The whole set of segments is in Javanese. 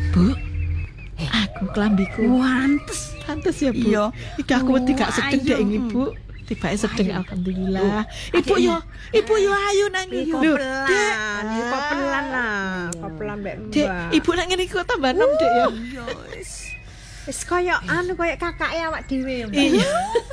Bu. Aku klambiku. Pantes ya, Bu. Iya. Iki aku wedi gak sedeng dek ini, Bu. Tibake sedeng alhamdulillah. Ibu yo ayu nang iki. Kok pelan lah. Kok pelan mbek Dek, Mbak. ibu nang ngene iki kok tambah nom, Dek ya. Wis koyo kakake awak dhewe ya. Mbak. Iya.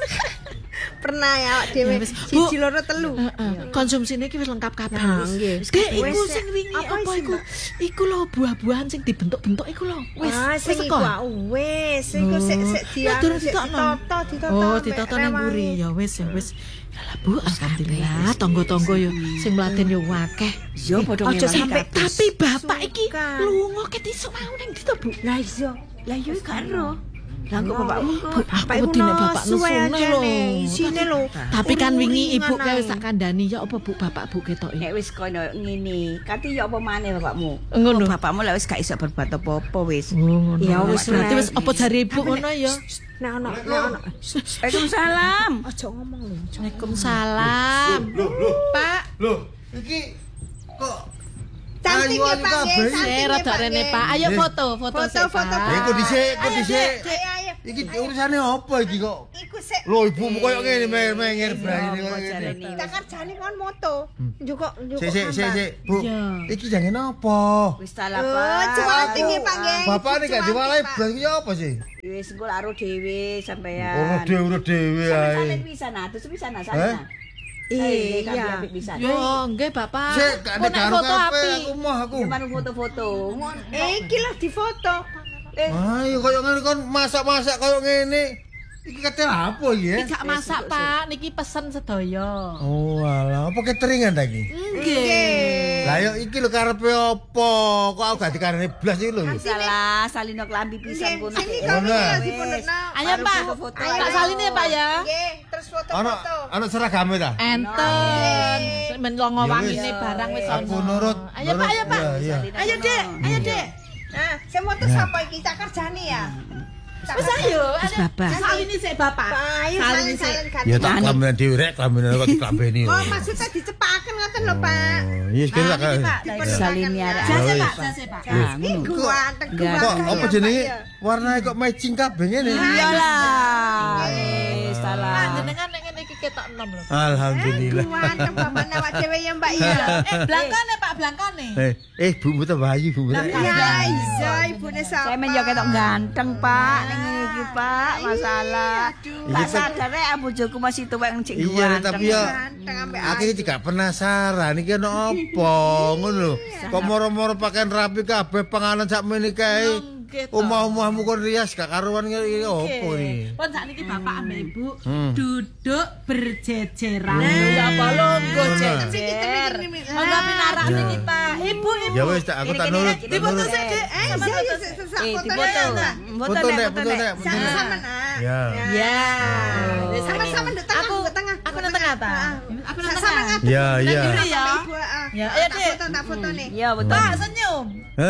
Pernah ya awak dhewe. Ya, wis. Siji loro telu. Konsumsine iki wis lengkap kabeh. Nah, nggih. Dek, iku Wis, sing wingi apa apa isi, iku? Mbak? Iku lho buah-buahan sing dibentuk-bentuk iku lho. Wis, Sing wis iku teko. wis iku sik Lah, durung ditokno. ditata. Oh, ditata nang mburi. Ya wis. Yalah Bu, alhamdulillah tangga-tangga yo sing mlaten yo akeh. Yo padha Aja sampe Tapi bapak iki Suka. lunga ket isuk mau ning ndi to, Bu? Lah iya. Lah yo karo. Lah kok bapakmu kok Bapak Aku iku dine bapak suwe nesune aja lho. nih, isine lho. Tapi kan wingi ibu Urung kae wis tak kandhani ya apa Bu bapak Bu ketoke. nek wis koyo ngene, kati yo apa maneh bapakmu? Ngono. Kok bapakmu lek wis gak iso berbuat apa-apa wis. Oh, ngono. Ya wis, berarti lah. wis apa jare ibu ngono ya. Nek ono. Waalaikumsalam. Aja ngomong lho. Waalaikumsalam. Pak, Loh, iki kok Cantik ya Pak nggih. saya rada rene Pak. Ayo foto sik, Foto. Pak. iku dhisik, Ayo. Iki urusane apa iki kok? Iku sik. Lho, ibumu koyo ngene menger braine koyo ngene. Tak kerjane kon moto. Njukuk Sik, Bu. Iya. Iki jange napa? Wis salah, Oh, Pak. cuwanti nggih Pak nggih. Bapak nek gak diwalahi blas iki apa sih? Wis engko karo dhewe sampean. Ora dhewe Sampe ae. pisan atus pisan Hah? sana. Iya. Pisan. Yo, nggih Bapak. Sik, gak Kok nek nek karo foto kape api. aku mah aku. Cuman foto-foto. Iki lah difoto. Ayo koyo ngene kon masak-masak koyo ngene. Iki ketel apa iki ya? Iki gak masak, Pak. Niki pesen sedaya. Oh, alah, apa cateringan ta iki? Nggih. Lah yo iki lho karepe apa? Kok aku gak dikarene blas iki lho. Salah, salino klambi pisan kono. Sing iki Ngono. kok dipundhutno. Ayo Pak, foto-foto. tak saline ya Pak ya. Nggih, terus Ana foto-foto. seragame ta? Enten. Men longo Ya wangine wis. barang wis Aku ono. nurut. Ayo Pak, ayo Pak. Iya. Ayo Dek, ayo Dek. Nah, sing moto sapa iki tak kerjani ya? Wis ayo. Bapak. Saline sik Bapak. Ayo Saline sik. salen-salen Ya tak klamben dhewe rek, klamben kok diklambeni. Oh, maksudnya dicepaken ngoten lho, Pak. Oh, iya sekali tak. Salini arek. Jase wis. Pak, jase Pak. Iku ganteng Kok apa jenenge? Warnane kok matching kabeh ngene. Iyalah. Wis Pak, salah. jenengan nek ngene iki ketok enom lho. Alhamdulillah. Ganteng bapak awak dhewe ya, Mbak ya. Blangkane Pak, blangkane. Bu muta bayi, Bu muta. Ya, iya ibune sapa? Saya men yo ketok ganteng, Pak. Ning iki, Pak, masalah. Tak sadar rek bojoku masih tuwek cek Iya, tapi ya Ganteng ambek akhirnya juga penasaran iki ono apa ngono lho. Kok moro-moro pakaian rapi kabeh panganan sakmene kae. Nggih to. Omah-omahmu kon rias gak karuan iki opo iki? Pun sakniki Bapak ambek Ibu duduk berjejeran. Ya apa longgo jejer. Monggo pinarak niki Pak. Ibu. Ya wis tak aku tak nurut. tak Difoto nurut. sik, Dek. Sama foto. Foto nek, foto nek. Sama Ya. Ya. Sama-sama nduk tengah, Aku nduk tengah. aku nang tengah ta. Aku nang Sama tengah. Ya, ya. Ngene ya. Ya, ayo, Dek. Tak foto nih. Ya betul. Pak senyum.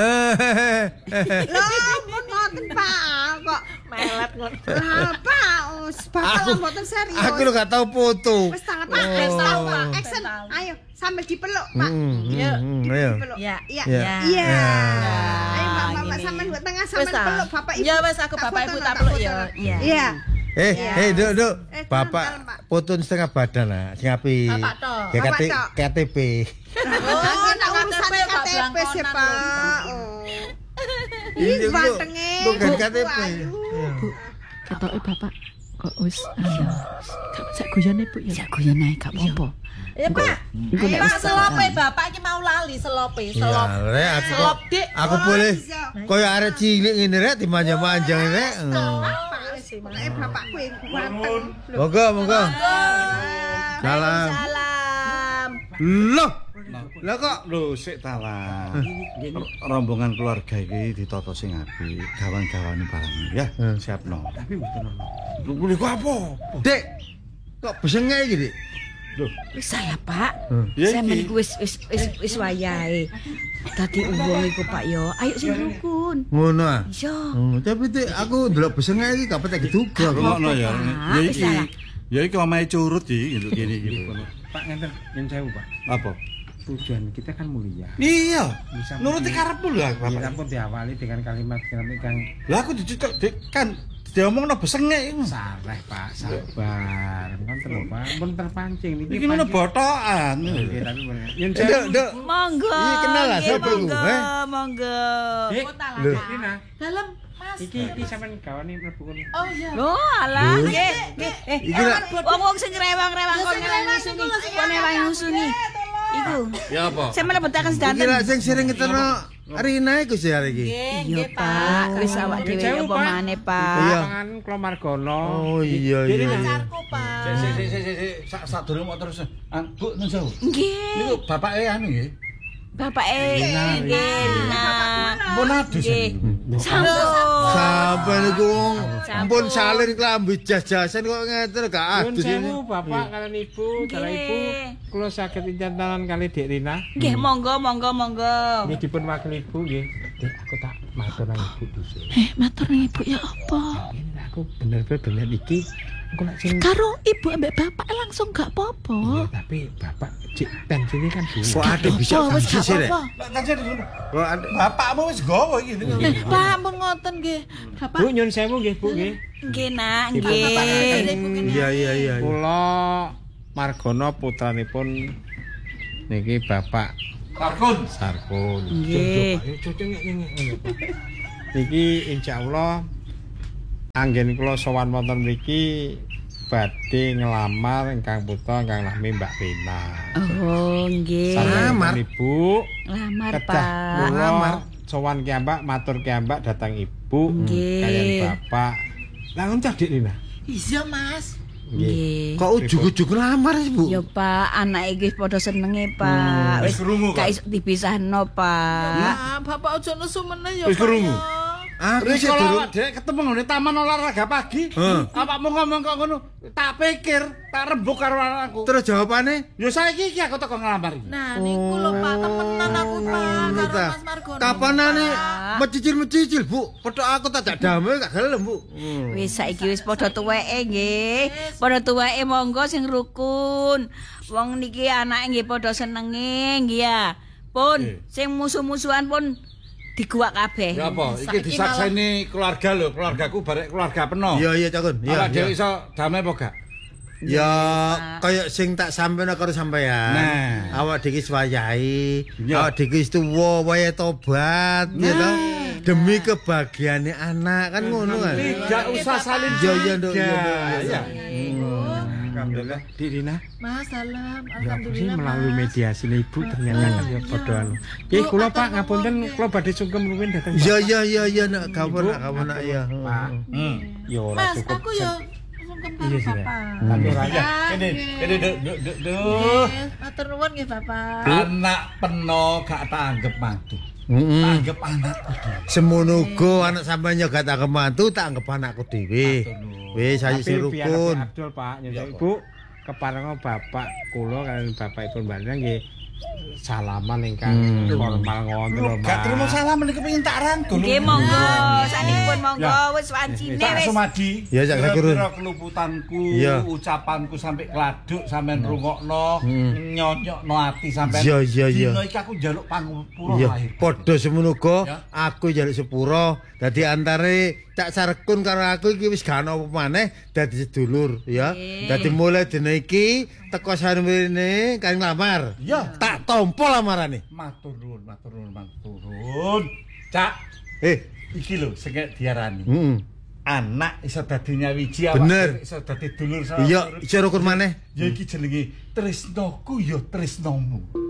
Loh, pun ngoten Pak. Kok Melet ngono. apa? Bapak lah mboten serius. Aku lho gak tau foto. Wis tangan Pak, wis tahu Pak. Action. Ayo, sambil dipeluk, Pak. Ayo. Peluk. Ya. Iya. Ya. Iya. Ya. Ayo Bapak sampean buat tengah Wis sampean ta. peluk Bapak Ibu. Ya wis aku Tak Bapak foto, Ibu tak tak peluk foto. ya. Iya. Iya. Duk. Bapak. Bapak foto setengah badan lah, sing apik. Bapak tok. Kayak Bapak tok. KTP. Oh, nak urusan KTP, Pak, KTP sih Blangkonan Pak. lho. Oh. Iya, Ih, Bu. gantenge. Bukan Bu, KTP. ayu. Ketoke Bapak kok wis anu. Gak sak guyone Bu ya. Ya guyon ae gak apa-apa. Ya Pak. nek Pak wis selope Bapak iki mau lali selope, selop. Ya, Rek, aku Selop, Dik. aku boleh bisa. koyo arek cilik ngene rek dimanja-manjang rek. Pokoknya bapakku yang ganteng. Monggo. Salam. Salam. Loh. Lah kok Sik talah. Rombongan keluarga iki ditata sing apik, gawan-gawane barang ya. Siapno. Tapi mboten ono. Lho kuwi kok apa? Dek. Kok besenge iki, Dik? Wis salah, Pak. Ya Saya iki. meniku wis wayahe. Dadi wong iku Pak yo. Ayo sing rukun. Ngono ah. Iya. Tapi Dik, aku ndelok besenge iki gak petek juga. Rungokno ya. Pak, Ya wis salah. iki. Ya iki omahe curut iki kene iki. Pak ngenten yen sewu, Pak. Apa? tujuan kita kan mulia. Iya. Bisa Nuruti karepmu lho aku, Kita Bapak. pun diawali dengan kalimat kang Lah aku dicucuk kan diomongno besengek iku. salah Pak, sabar. Ngoten lho Pak, pun terpancing niki. Iki ngono botokan. Oke, tapi yen Nduk. Monggo. Iya, kenal lah, nggih, sapa iku, monggo, eh? Monggo. Lho. Rina, Dalam Mas. iki sampean gawane mlebu kono. Oh iya. Loh, alah, nggih. Iki lah. Wong sing rewang-rewang kon ngusuni. Kon rewang ngusuni. Iku. Ya apa? Saya mlebetaken Iki sedanten. lah sing sering ngeteno Rina iku sih hari iki. Iya, Pak. Wis awak dhewe Jauh, apa Pak. maneh, Pak. Iya. Pangan Klo Margono. Oh iya iya. Pacarku, Pak. Sak durung mau terus. Bu nang jauh. Nggih. Niku bapake anu nggih. Bapak nggih, Rina. Pun adus. Sampun. Sampai niku wong Sampun. ampun salin klambi jas-jasan kok ngeten gak Nyuwun adus ini. sewu Bapak kalian Ibu, kalau Ibu kula saged injan tangan kali Dik Rina. Nggih, monggo. Nggih dipun wakil Ibu nggih. Dik aku tak matur nang Ibu dhisik. Matur nang Ibu ya apa? Ini aku bener-bener iki aku lak sing Karo Ibu ambek Bapak langsung gak Iya, apa-apa. tapi Bapak cik tensinya kan dulu. Kok ada bisa Wis gak sih rek? apa-apa. Tak jadi ngono. Kok ada Bapakmu wis gowo iki. Pak, ampun ngoten nggih. Bapak. Bu nyun sewu nggih Bu nggih. Nggih, Nak, Ibu, nggih. Iya iya iya. Kula Margono putranipun niki Bapak Sarkun. Sarkun. Nggih. Niki insyaallah anggen kula sowan wonten mriki badhe ngelamar ingkang putra ingkang nami Mbak Rina. Oh, nggih. Lamar? Ibu. Lamar, Kedah Pak. kula sowan ki Mbak matur ki Mbak datang Ibu Nggih. kalian Bapak. Lah ngono Dik Rina. Iya, Mas. Nggih. Kok ujug-ujug lamar sih, Bu? Ya, Pak, anake iki wis padha senenge, Pak. Wis krungu, gak iso dipisahno, Pak. Ah, Bapak ojo nesu meneh ya. Wis Pak, krungu? ya. Aku sih Rikala durung awak dhewe ketemu ngene taman olahraga pagi. Awakmu ngomong kok ngono, tak pikir, tak rembug karo anakku. terus jawabane Yo saiki iki aku teko ngelamar iki. Nah, niku lho Pak, temenan aku Pak karo ta. Mas Margono. Kapanane mecicil-mecicil, Bu? Petok aku tak jak damel gak gelem, Bu. Wis saiki wis padha tuweke nggih. Padha tuweke monggo sing rukun. Wong niki anake nggih padha senenge nggih ya. Pun sing musuh-musuhan pun diguak kabeh. Ya apa? Iki disakseni keluarga lho, keluargaku barek keluarga peno. Iya iya Cakun. Awak dhewe Iya. iso damai apa gak? Ya kaya sing tak sampeyan karo sampeyan. Nah. Awak dhewe wis wayahe. Iya. Awak dhewe wis tuwa, wayahe tobat, ya toh. Demi kebahagiaane anak kan ngono kan. Tidak usah saling Iya iya Nduk. Iya, Nduk, curiga. iya. Alhamdulillah Dik Rina. Mas, salam. Ya apa sih Alhamdulillah. melalui Mas. mediasi Ibu ternyata kan ya padha anu. Nggih kula Pak ngapunten kula badhe sungkem ruwin dateng Iya Bapak. iya iya iya nak kapan ya. Pak. Ya ora Mas, cukup. aku ya sungkem karo Iya sih, ya. Bapak. Tapi ora Ya, ini duh. Nggih, matur nuwun nggih Bapak. Anak peno gak tak anggap mantu. Heeh. Tak anggap anakku dhewe. Semono uga anak sampeyan yo gak tak kemantu tak anggap anakku dhewe. Wis ayo Tapi sing biar rukun. Abdul Pak, nyuwun Ibu keparenga Bapak kula kalian Bapakipun Mbak nggih salaman ingkang formal ngoten lho, Gak terima Pak. salam niku pengen tak rangkul. Nggih monggo, sanipun monggo wis wancine Pak wis. Sumadi. Ya, Cak Sakurun. Kira-kira keluputanku, Iya. ucapanku sampai kladuk sampean rungokno, nyonyokno ati sampean. Iya, iya, iya. Dino iki aku njaluk pangapura Iya, lahir. padha semono Ya. uga aku njaluk sepura. Dadi antare Cak Sarkun karo aku iki wis gak ana apa maneh dadi sedulur ya. Dadi mulai dina iki teko sarene kan lamar. Iya. Tak tampa lamarane. Matur nuwun, matur nuwun, matur nuwun. Cak, iki lho sing diarani. Heeh. Anak iso dadi nyawiji Bener. iso dadi dulur sama. Iya, iso rukun maneh. Ya iki jenenge tresnoku ya tresnomu.